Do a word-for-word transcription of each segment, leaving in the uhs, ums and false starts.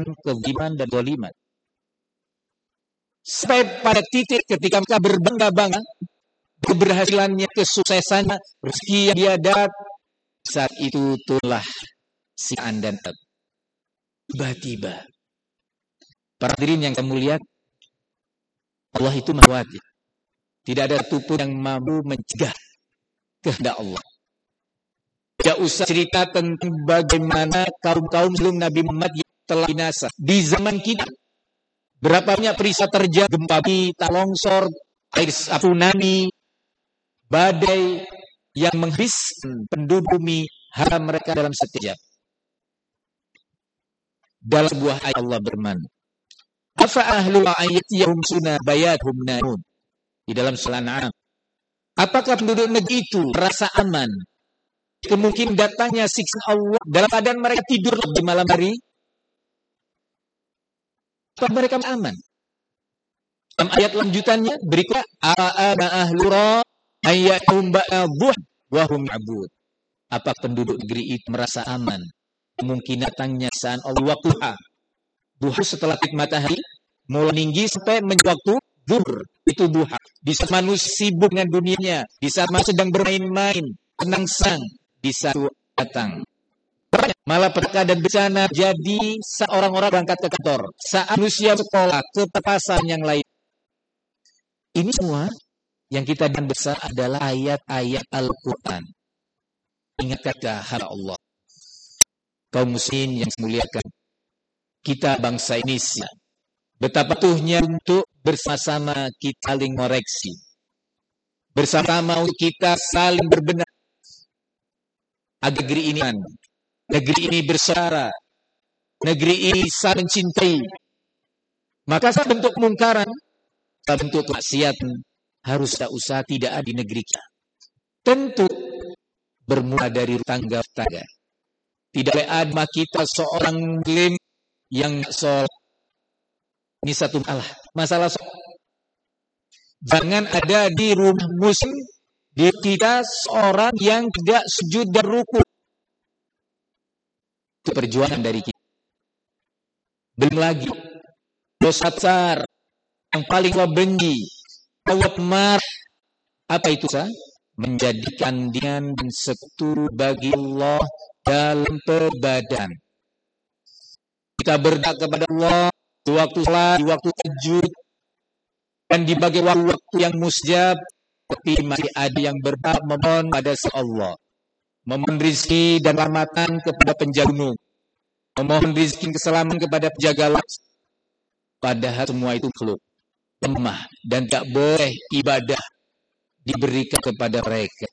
kezaliman dan zaliman. Sampai pada titik ketika mereka berbangga-bangga, keberhasilannya, kesuksesannya, rezeki yang dia dapat, saat itu turunlah siksaan dan azab. Tiba-tiba, para hadirin yang saya muliakan, Allah itu Maha Kuat. Tidak ada satupun yang mampu mencegah kehendak Allah. Tidak usah cerita tentang bagaimana kaum-kaum sebelum Nabi Muhammad yang telah binasa. Di zaman kita, berapa banyak peristiwa terjadi, gempa bumi, longsor, air tsunami, badai yang menghabiskan penduduk bumi, harta mereka dalam sekejap. Dalam sebuah ayat Allah berfirman, afa ahlul ayatiyahum sunah bayathum nanun. Di dalam surah Al-An'am, apakah penduduk negeri itu merasa aman kemungkinan datangnya siksa Allah dalam keadaan mereka tidur di malam hari? Apakah mereka aman? Dalam ayat lanjutannya berikutnya, a'ana ahlura ayyahum ba'dhuh wa hum abud. Apa penduduk negeri itu merasa aman kemungkinan datangnya siksaan Allah waktuha? Duha setelah terbit matahari mulai tinggi sampai waktu zuhur, itu duha. Di saat manusia sibuk dengan dunianya, di saat manusia sedang bermain-main, senang-senang, di saat datang. Malah petaka dan bencana jadi saat orang-orang berangkat ke kantor, saat manusia sekolah, ke pasar yang lain. Ini semua yang kita dan besar adalah ayat-ayat Al-Quran. Ingat kata hamba Allah, kaum muslimin yang semuliakan, kita bangsa Indonesia, betapa tuhnya untuk bersama-sama kita saling koreksi. Bersama-sama untuk kita saling berbenah. Agar negeri ini, negeri ini bersuara, negeri ini saling mencintai. Maka saat bentuk kemungkaran, saat bentuk kemaksiatan, harus tak usah tidak ada di negeri kita. Tentu bermula dari tangga-tangga. Tidak boleh ada kita seorang muslim yang sholat. Ini satu masalah. Masalah sholat. Jangan ada di rumah muslim di kita seorang yang tidak sujud dan ruku. Itu perjuangan dari kita. Belum lagi dosa besar yang paling Allah benci, Allah marah. Apa itu sah? Menjadikan dia dan sekutu bagi Allah dalam peribadahan. Kita berdoa kepada Allah di waktu salat, di waktu tahajud, dan di bagai waktu yang mustajab, tapi masih ada yang berdoa memohon pada Allah, memohon rezeki dan rahmatan kepada penjaga gunung, memohon rezeki keselamatan kepada penjaga laut. Padahal semua itu makhluk lemah dan tak boleh ibadah diberikan kepada mereka.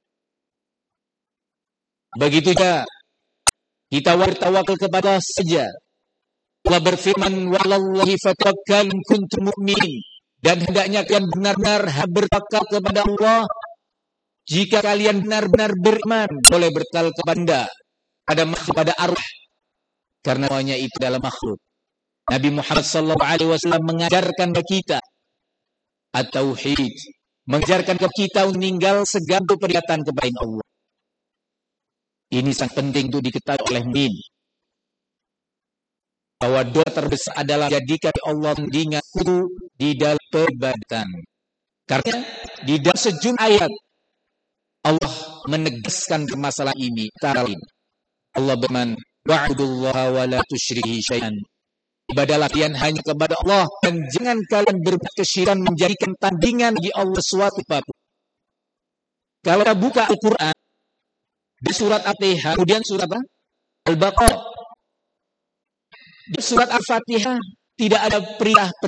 Begitu juga kita bertawakal kepada Allah saja. Allah berfirman, "Walallahi fatawakkal in kuntum mu'minin." Dan hendaknya kalian benar-benar bertawakal kepada Allah jika kalian benar-benar beriman. Boleh bertawakal kepada pada makhluk, pada arwah, karena semuanya itu adalah makhluk. Nabi Muhammad sallallahu alaihi wasallam mengajarkan kepada kita at-tauhid, mengajarkan kepada kita meninggal segala peribadatan kepada Allah. Ini sangat penting untuk diketahui oleh mukmin, bahwa doa terbesar adalah jadikan Allah mengingatku di dalam peribadatan. Karena di dalam sejumlah ayat Allah menegaskan permasalahan ini. Antara lain, Allah berfirman, "Wa'budullaha wa la tusyriku syai'an." Ibadahlah kalian hanya kepada Allah dan jangan kalian berbuat kesyirikan menjadikan tandingan bagi Allah suatu apapun. Kalau kita buka Al-Quran di surat Al-Fatihah, kemudian surat apa? Al-Baqarah, di surat Al-Fatihah tidak ada perintah